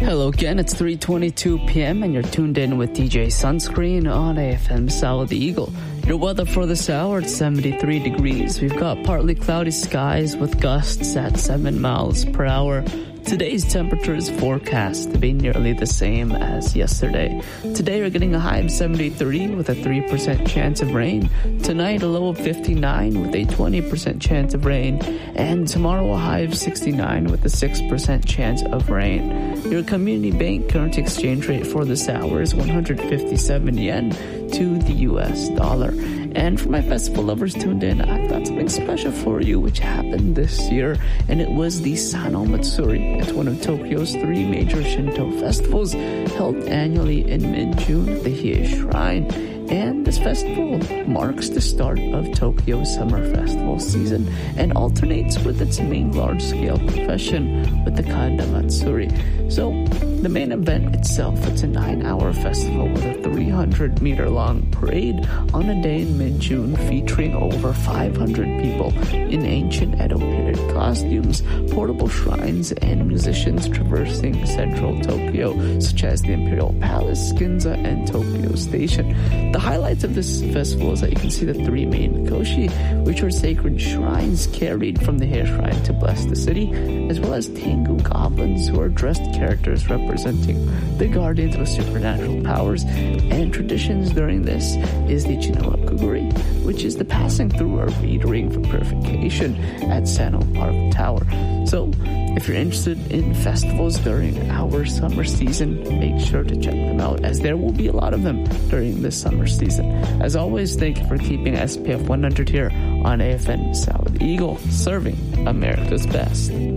Hello again, it's 3:22 p.m. and you're tuned in with DJ Sunscreen on AFM South Eagle. Your weather for this hour, it's 73 degrees. We've got partly cloudy skies with gusts at 7 miles per hour. Today's temperature is forecast to be nearly the same as yesterday. Today we're getting a high of 73 with a 3% chance of rain. Tonight a low of 59 with a 20% chance of rain. And tomorrow a high of 69 with a 6% chance of rain. Your community bank current exchange rate for this hour is 157 yen to the US dollar. And for my festival lovers tuned in, I've got something special for you which happened this year, and it was the Sano Matsuri. It's one of Tokyo's 3 major Shinto festivals held annually in mid-June at the Hiei Shrine. And this festival marks the start of Tokyo's summer festival season and alternates with its main large-scale profession with the Kanda Matsuri. So, the main event itself, it's a 9-hour festival with a 300-meter-long parade on a day in mid-June featuring over 500 people in ancient Edo period costumes, portable shrines, and musicians traversing central Tokyo, such as the Imperial Palace, Ginza, and Tokyo Station. The highlights of this festival is that you can see the 3 main mikoshi, which are sacred shrines carried from the Hiei Shrine to bless the city, as well as Tengu goblins, who are dressed characters representing the guardians of supernatural powers. And traditions during this is the Chinoa Kuguri, which is the passing through or reading for purification at Sano Park Tower. So, if you're interested in festivals during our summer season, make sure to check them out, as there will be a lot of them during this summer season. As always, thank you for keeping SPF 100 here on AFN South Eagle, serving America's best.